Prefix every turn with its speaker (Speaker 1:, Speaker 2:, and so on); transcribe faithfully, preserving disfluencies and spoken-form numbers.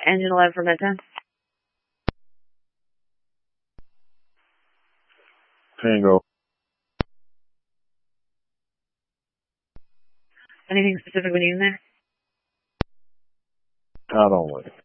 Speaker 1: Engine eleven for Midtown.
Speaker 2: Tango.
Speaker 1: Anything specific we need in there?
Speaker 2: Not only.